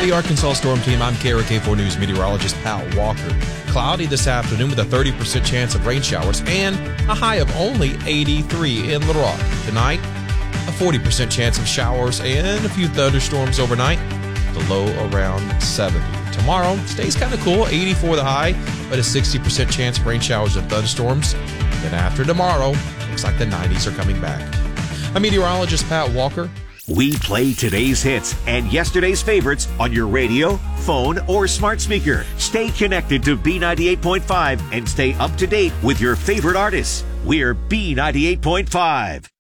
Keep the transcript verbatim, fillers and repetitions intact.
Howdy, Arkansas Storm Team. I'm K R K four News meteorologist Pat Walker. Cloudy this afternoon with a thirty percent chance of rain showers and a high of only eighty-three in Little Rock. Tonight, a forty percent chance of showers and a few thunderstorms overnight. The low around seventy. Tomorrow stays kind of cool, eighty-four the high, but a sixty percent chance of rain showers and thunderstorms. Then after tomorrow, looks like the nineties are coming back. I'm meteorologist Pat Walker. We play today's hits and yesterday's favorites on your radio, phone, or smart speaker. Stay connected to B ninety-eight point five and stay up to date with your favorite artists. We're B ninety-eight point five.